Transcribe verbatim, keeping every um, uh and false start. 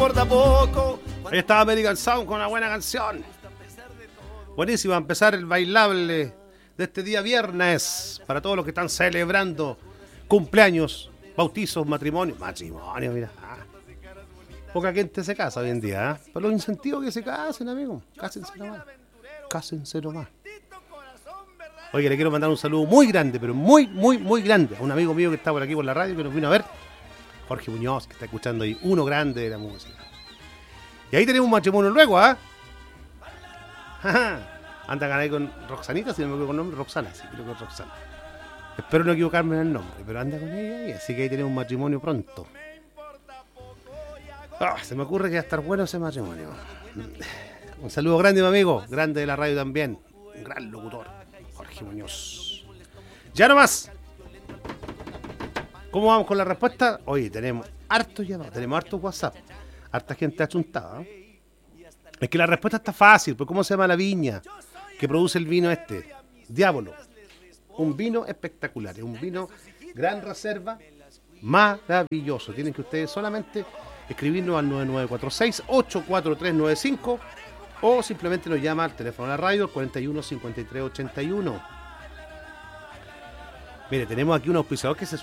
importa poco. Ahí estaba American Sound con una buena canción. Buenísimo, a empezar el bailable de este día viernes para todos los que están celebrando cumpleaños, bautizos, matrimonios. Matrimonio, mira. Ah. Poca gente se casa hoy en día, ¿eh? Pero los incentivos que se casen, amigo. Cásense nomás. Cásense nomás. Oye, le quiero mandar un saludo muy grande, pero muy, muy, muy grande a un amigo mío que está por aquí por la radio, que nos vino a ver. Jorge Muñoz, que está escuchando ahí, uno grande de la música. Y ahí tenemos un matrimonio luego, ¿ah? ¿eh? Andan ahí con Roxanita, si no me equivoco con el nombre, Roxana, sí, creo que es Roxana. Espero no equivocarme en el nombre, pero anda con ella y así que ahí tenemos un matrimonio pronto. Ah, se me ocurre que va a estar bueno ese matrimonio. Un saludo grande, mi amigo, grande de la radio también, un gran locutor, Jorge Muñoz. Ya nomás. ¿Cómo vamos con la respuesta? Oye, tenemos hartos llamados, tenemos hartos WhatsApp, harta gente achuntada, ¿eh? Es que la respuesta está fácil, pues ¿cómo se llama la viña que produce el vino este? Diablo. Un vino espectacular, un vino gran reserva, maravilloso. Tienen que ustedes solamente escribirnos al nueve nueve cuatro seis, ocho cuatro tres nueve cinco o simplemente nos llama al teléfono de la radio cuarenta y uno cincuenta y tres ochenta y uno. Mire, tenemos aquí un auspiciador que se